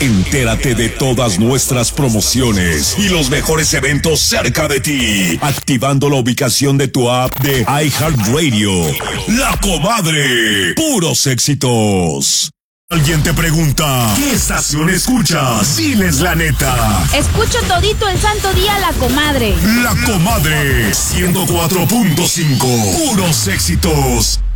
Entérate de todas nuestras promociones y los mejores eventos cerca de ti, activando la ubicación de tu app de iHeartRadio. La Comadre, puros éxitos. Alguien te pregunta, ¿qué estación escuchas? Diles la neta. Escucho todito el santo día La Comadre. La Comadre, 104.5, puros éxitos.